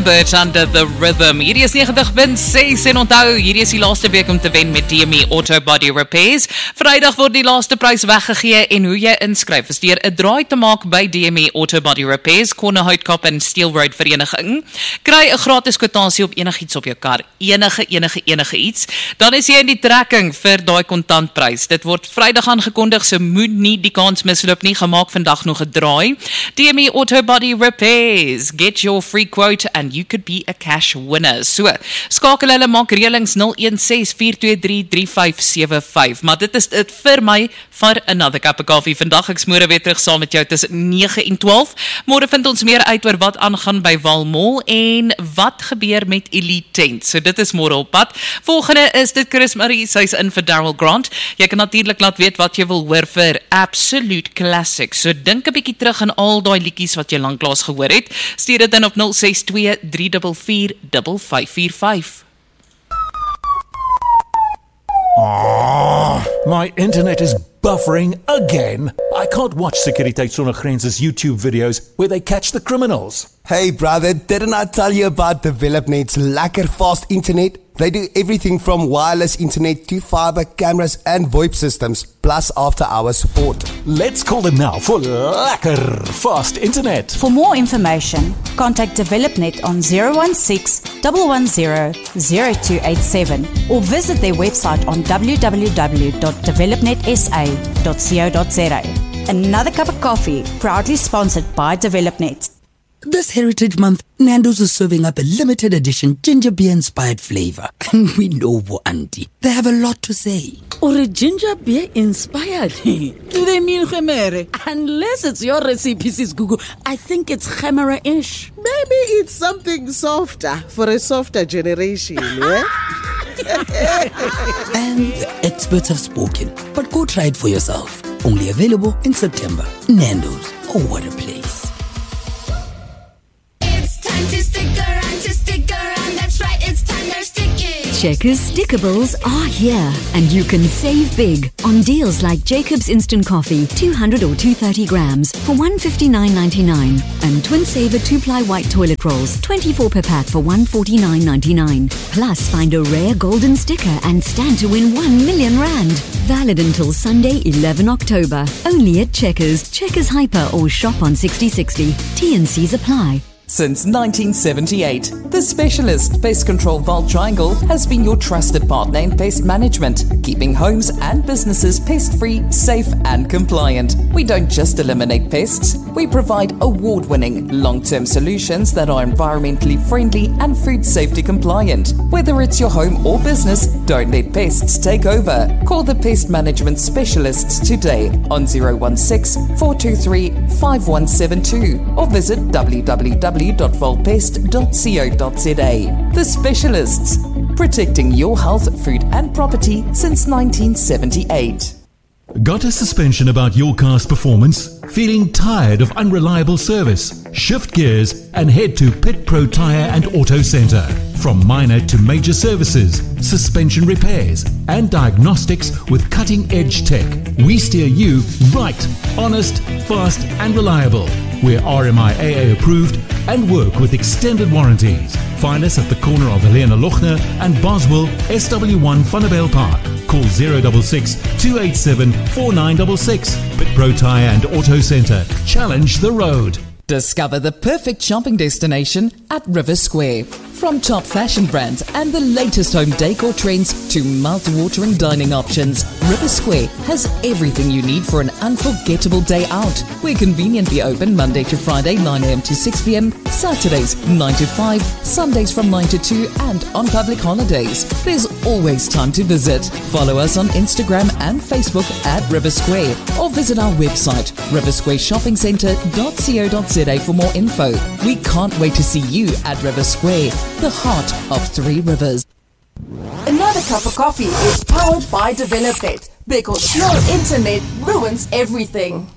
Lambert under the rhythm. Hierdie is 90.6 en onthou, hierdie is die laaste week om te wen met DME Auto Body Repairs. Vrydag word die laaste prys weggegee en hoe jy inskryf is deur 'n draai te maak by DME Auto Body Repairs, Corner Houtkop en Steel Road Vereniging. Kry 'n gratis kwotasie op enigiets op jou kar, enige iets. Dan is jy in die trekking vir daai kontantprys. Dit word Vrydag aangekondig, so moet nie die kans misloop nie. Gemaak vandag nog 'n draai. DME Auto Body Repairs. Get your free quote and you could be a cash winner. So, skakel hulle, maak reëlings 016-423-3575. Maar dit is dit vir my vir another cup of coffee. Vandag ek smoor weer terug saam met jou tussen 9 en 12. Môre vind ons meer uit oor wat aangaan by Walmall en wat gebeur met Elite Tent. So dit is môre op pad. Volgende is dit Chris Marie, sy's in vir Daryl Grant. Jy kan natuurlik laat weet wat jy wil hoor vir Absolute Classics. So dink 'n bietjie terug aan al daai liedjies wat jy lanklaas gehoor het. Stuur dit in op 062-344-5545. Oh, my internet is buffering again. I can't watch Sekuriteit Sonder Grense's YouTube videos where they catch the criminals. Hey brother, didn't I tell you about DevelopNet's lekker fast internet? They do everything from wireless internet to fiber, cameras and VoIP systems, plus after-hours support. Let's call them now for lekker fast internet. For more information, contact DevelopNet on 016-110-0287 or visit their website on www.developnetsa.co.za. Another cup of coffee, proudly sponsored by DevelopNet. This Heritage Month, Nando's is serving up a limited edition ginger beer inspired flavor. And we know Auntie, they have a lot to say. Or a ginger beer inspired? Do they mean gemere? Unless it's your recipe, Sis Google, I think it's gemere-ish. Maybe it's something softer for a softer generation, yeah? And the experts have spoken, but go try it for yourself. Only available in September. Nando's, oh what a place. Checkers Stickables are here, and you can save big on deals like Jacob's Instant Coffee, 200 or 230 grams for $159.99, and Twin Saver 2-ply white toilet rolls, 24 per pack for $149.99. Plus, find a rare golden sticker and stand to win R1 million. Valid until Sunday, 11 October. Only at Checkers, Checkers Hyper, or shop on 6060. T&Cs apply. Since 1978, the Specialist Pest Control Vault Triangle has been your trusted partner in pest management, keeping homes and businesses pest-free, safe and compliant. We don't just eliminate pests, we provide award-winning, long-term solutions that are environmentally friendly and food safety compliant. Whether it's your home or business, don't let pests take over. Call the Pest Management Specialists today on 016-423-5172 or visit www.volpest.co.za. The Specialists, protecting your health, food and property since 1978. Got a suspension about your car's performance? Feeling tired of unreliable service? Shift gears and head to Pit Pro Tire and Auto Centre. From minor to major services, suspension repairs and diagnostics with cutting-edge tech. We steer you right, honest, fast and reliable. We're RMIAA approved and work with extended warranties. Find us at the corner of Helena Lochner and Boswell, SW1 Funnabale Park. Call 066-287-4966. Pit Pro Tire and Auto Centre. Challenge the road. Discover the perfect shopping destination at River Square. From top fashion brands and the latest home decor trends to mouth-watering dining options, River Square has everything you need for an unforgettable day out. We're conveniently open Monday to Friday 9 a.m. to 6 p.m, Saturdays 9 to 5, Sundays from 9 to 2 and on public holidays. There's always time to visit. Follow us on Instagram and Facebook at River Square or visit our website riversquareshoppingcentre.co.za for more info. We can't wait to see you at River Square, the heart of Three Rivers. Another cup of coffee is powered by DevelopNet because slow internet ruins everything.